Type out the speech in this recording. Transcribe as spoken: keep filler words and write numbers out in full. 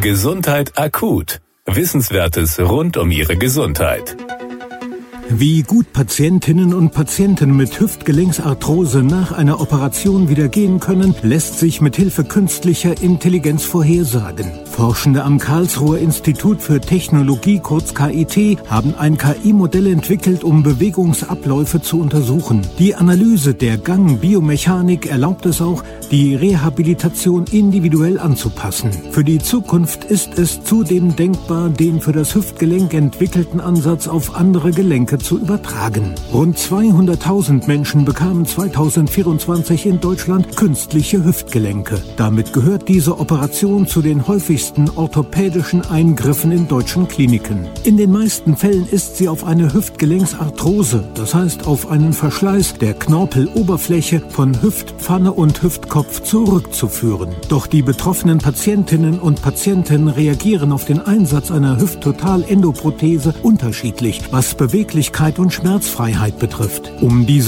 Gesundheit akut. Wissenswertes rund um Ihre Gesundheit. Wie gut Patientinnen und Patienten mit Hüftgelenksarthrose nach einer Operation wieder gehen können, lässt sich mit Hilfe künstlicher Intelligenz vorhersagen. Forschende am Karlsruher Institut für Technologie, kurz K I T, haben ein K I-Modell entwickelt, um Bewegungsabläufe zu untersuchen. Die Analyse der Gangbiomechanik erlaubt es auch, die Rehabilitation individuell anzupassen. Für die Zukunft ist es zudem denkbar, den für das Hüftgelenk entwickelten Ansatz auf andere Gelenke zu übertragen. Rund zweihunderttausend Menschen bekamen zweitausendvierundzwanzig in Deutschland künstliche Hüftgelenke. Damit gehört diese Operation zu den häufigsten orthopädischen Eingriffen in deutschen Kliniken. In den meisten Fällen ist sie auf eine Hüftgelenksarthrose, das heißt auf einen Verschleiß der Knorpeloberfläche von Hüftpfanne und Hüftkopf zurückzuführen. Doch die betroffenen Patientinnen und Patienten reagieren auf den Einsatz einer Hüfttotal-Endoprothese unterschiedlich, was Beweglichkeit und Schmerzfreiheit betrifft. Um diese